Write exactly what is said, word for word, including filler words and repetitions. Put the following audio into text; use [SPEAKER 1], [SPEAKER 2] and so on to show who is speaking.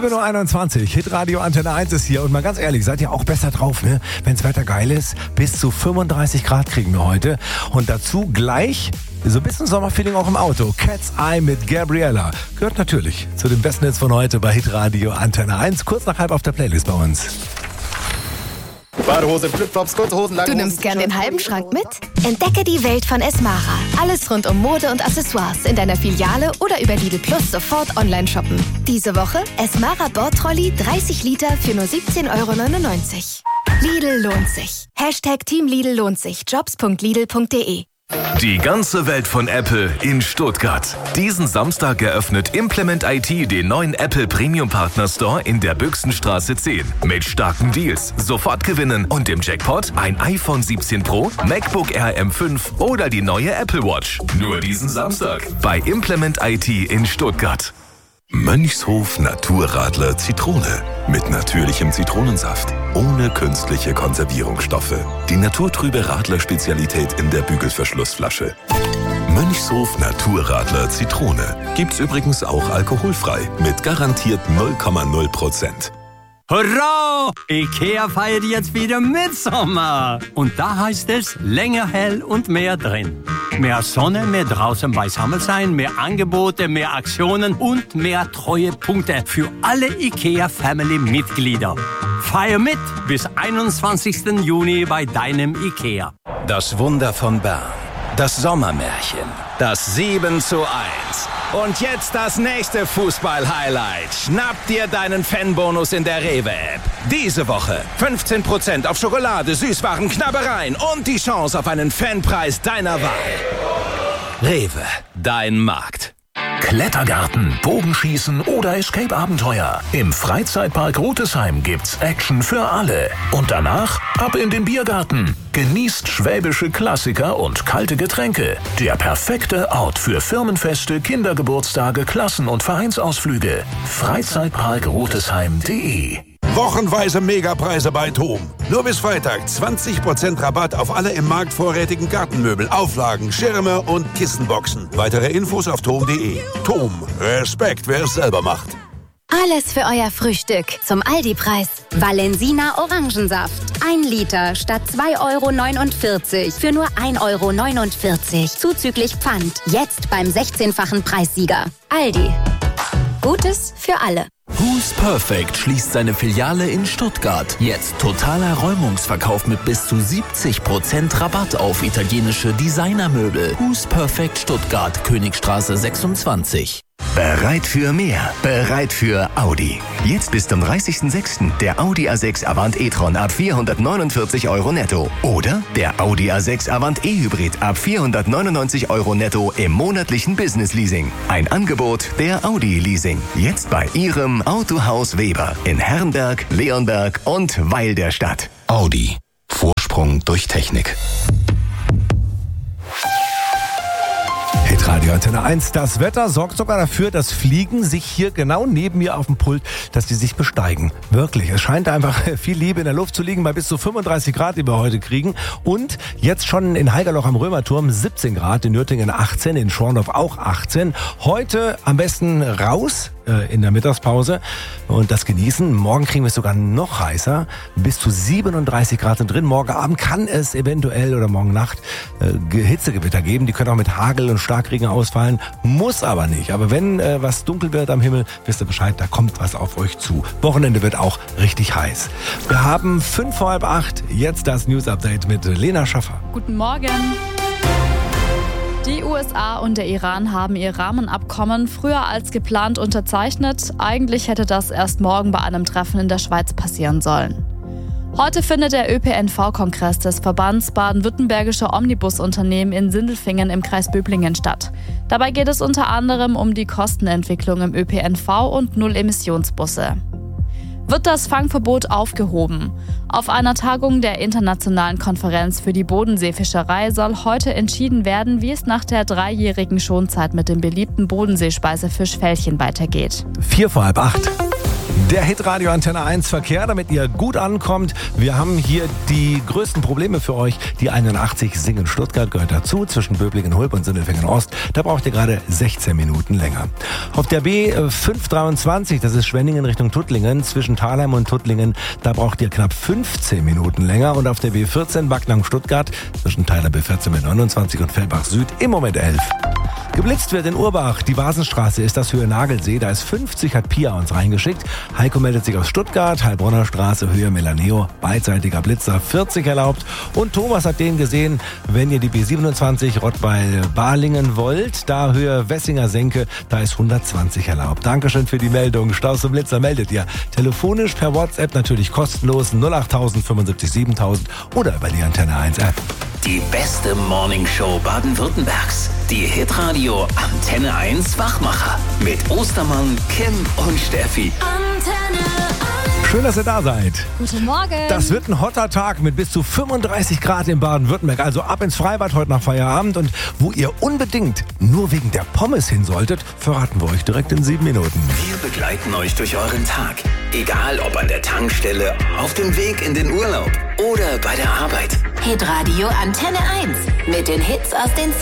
[SPEAKER 1] sieben Uhr einundzwanzig, Hitradio Antenne eins ist hier. Und mal ganz ehrlich, seid ihr auch besser drauf, ne? Wenn's Wetter geil ist, bis zu fünfunddreißig Grad kriegen wir heute. Und dazu gleich so ein bisschen Sommerfeeling auch im Auto. Cat's Eye mit Gabriella. Gehört natürlich zu den besten Hits von heute bei Hitradio Antenne eins. Kurz nach halb auf der Playlist bei uns.
[SPEAKER 2] Badehose, Flipflops, kurze Hosen, lange
[SPEAKER 3] Du nimmst gern den halben Schrank mit? Entdecke die Welt von Esmara. Alles rund um Mode und Accessoires in deiner Filiale oder über Lidl Plus sofort online shoppen. Diese Woche Esmara Bordtrolley dreißig Liter für nur siebzehn Euro neunundneunzig. Lidl lohnt sich. Hashtag Team Lidl lohnt sich. Jobs punkt lidl punkt de.
[SPEAKER 4] Die ganze Welt von Apple in Stuttgart. Diesen Samstag eröffnet Implement I T den neuen Apple Premium Partner Store in der Büchsenstraße zehn. Mit starken Deals, sofort gewinnen und im Jackpot ein iPhone siebzehn Pro, MacBook Air M fünf oder die neue Apple Watch. Nur diesen Samstag bei Implement I T in Stuttgart.
[SPEAKER 5] Mönchshof Naturradler Zitrone. Mit natürlichem Zitronensaft. Ohne künstliche Konservierungsstoffe. Die naturtrübe Radler-Spezialität in der Bügelverschlussflasche. Mönchshof Naturradler Zitrone. Gibt's übrigens auch alkoholfrei. Mit garantiert null Komma null Prozent.
[SPEAKER 6] Hurra! Ikea feiert jetzt wieder Mitsommer. Und da heißt es länger hell und mehr drin. Mehr Sonne, mehr draußen beisammen sein, mehr Angebote, mehr Aktionen und mehr Treuepunkte für alle Ikea-Family-Mitglieder. Feier mit bis einundzwanzigsten Juni bei deinem Ikea.
[SPEAKER 7] Das Wunder von Bern. Das Sommermärchen. Das sieben zu eins. Und jetzt das nächste Fußball-Highlight. Schnapp dir deinen Fanbonus in der Rewe-App. Diese Woche fünfzehn Prozent auf Schokolade, Süßwaren, Knabbereien und die Chance auf einen Fanpreis deiner Wahl. Rewe, dein Markt.
[SPEAKER 4] Klettergarten, Bogenschießen oder Escape-Abenteuer. Im Freizeitpark Rotesheim gibt's Action für alle. Und danach ab in den Biergarten. Genießt schwäbische Klassiker und kalte Getränke. Der perfekte Ort für Firmenfeste, Kindergeburtstage, Klassen- und Vereinsausflüge. Freizeitpark Rotesheim punkt de.
[SPEAKER 8] Wochenweise Megapreise bei TOM. Nur bis Freitag zwanzig Prozent Rabatt auf alle im Markt vorrätigen Gartenmöbel, Auflagen, Schirme und Kissenboxen. Weitere Infos auf tom punkt de. TOM. Respekt, wer es selber macht.
[SPEAKER 9] Alles für euer Frühstück zum Aldi-Preis. Valensina Orangensaft. Ein Liter statt zwei Euro neunundvierzig für nur ein Euro neunundvierzig. Zuzüglich Pfand. Jetzt beim sechzehnfachen Preissieger. Aldi. Gutes für alle.
[SPEAKER 10] Who's Perfect schließt seine Filiale in Stuttgart. Jetzt totaler Räumungsverkauf mit bis zu siebzig Prozent Rabatt auf italienische Designermöbel. Who's Perfect Stuttgart, Königstraße sechsundzwanzig.
[SPEAKER 11] Bereit für mehr? Bereit für Audi. Jetzt bis zum dreißigsten sechsten der Audi A sechs Avant e-tron ab vierhundertneunundvierzig Euro netto. Oder der Audi A sechs Avant e-Hybrid ab vierhundertneunundneunzig Euro netto im monatlichen Business-Leasing. Ein Angebot der Audi Leasing. Jetzt bei Ihrem Autohaus Weber in Herrenberg, Leonberg und Weil der Stadt.
[SPEAKER 5] Audi. Vorsprung durch Technik.
[SPEAKER 1] Hitradio Antenne eins. Das Wetter sorgt sogar dafür, dass Fliegen sich hier genau neben mir auf dem Pult, dass die sich besteigen. Wirklich, es scheint einfach viel Liebe in der Luft zu liegen bei bis zu fünfunddreißig Grad, die wir heute kriegen. Und jetzt schon in Haigerloch am Römerturm siebzehn Grad, in Nürtingen achtzehn, in Schorndorf auch achtzehn. Heute am besten raus in der Mittagspause und das genießen. Morgen kriegen wir es sogar noch heißer. Bis zu siebenunddreißig Grad sind drin. Morgen Abend kann es eventuell oder morgen Nacht äh, Hitzegewitter geben. Die können auch mit Hagel und Starkregen ausfallen. Muss aber nicht. Aber wenn äh, was dunkel wird am Himmel, wisst ihr Bescheid, da kommt was auf euch zu. Wochenende wird auch richtig heiß. Wir haben fünf vor halb acht. Jetzt das News Update mit Lena Schaffer.
[SPEAKER 12] Guten Morgen. Die U S A und der Iran haben ihr Rahmenabkommen früher als geplant unterzeichnet. Eigentlich hätte das erst morgen bei einem Treffen in der Schweiz passieren sollen. Heute findet der Ö P N V-Kongress des Verbands Baden-Württembergischer Omnibusunternehmen in Sindelfingen im Kreis Böblingen statt. Dabei geht es unter anderem um die Kostenentwicklung im Ö P N V und Null-Emissionsbusse. Wird das Fangverbot aufgehoben? Auf einer Tagung der Internationalen Konferenz für die Bodenseefischerei soll heute entschieden werden, wie es nach der dreijährigen Schonzeit mit dem beliebten Bodenseespeisefisch Felchen weitergeht.
[SPEAKER 1] Vier vor halb acht. Der Hitradio Antenne eins Verkehr, damit ihr gut ankommt. Wir haben hier die größten Probleme für euch. Die einundachtzig Singen-Stuttgart gehört dazu, zwischen Böblingen-Hulb und Sindelfingen-Ost. Da braucht ihr gerade sechzehn Minuten länger. Auf der B fünf dreiundzwanzig, das ist Schwenningen Richtung Tuttlingen, zwischen Thalheim und Tuttlingen, da braucht ihr knapp fünfzehn Minuten länger. Und auf der B vierzehn Backnang-Stuttgart, zwischen Teiler B vierzehn mit neunundzwanzig und Fellbach Süd, im Moment elf. Geblitzt wird in Urbach. Die Vasenstraße ist das Höhe Nagelsee. Da ist fünfzig, hat Pia uns reingeschickt. Heiko meldet sich aus Stuttgart. Heilbronner Straße, Höhe Melaneo. Beidseitiger Blitzer, vierzig erlaubt. Und Thomas hat den gesehen, wenn ihr die B siebenundzwanzig Rottweil-Balingen wollt. Da Höhe Wessinger Senke, da ist hundertzwanzig erlaubt. Dankeschön für die Meldung. Staus und Blitzer meldet ihr. Telefonisch per WhatsApp natürlich kostenlos null acht null null fünfundsiebzig siebentausend oder über die Antenne eins App.
[SPEAKER 7] Die beste Morningshow Baden-Württembergs. Die Hitradio Antenne eins Wachmacher. Mit Ostermann, Kim und Steffi.
[SPEAKER 3] Antenne eins.
[SPEAKER 1] Schön, dass ihr da seid.
[SPEAKER 12] Guten Morgen.
[SPEAKER 1] Das wird ein hotter Tag mit bis zu fünfunddreißig Grad in Baden-Württemberg. Also ab ins Freibad heute nach Feierabend. Und wo ihr unbedingt nur wegen der Pommes hin solltet, verraten wir euch direkt in sieben Minuten.
[SPEAKER 7] Wir begleiten euch durch euren Tag. Egal ob an der Tankstelle, auf dem Weg in den Urlaub oder bei der Arbeit.
[SPEAKER 3] Hitradio Antenne eins. Mit den Hits aus den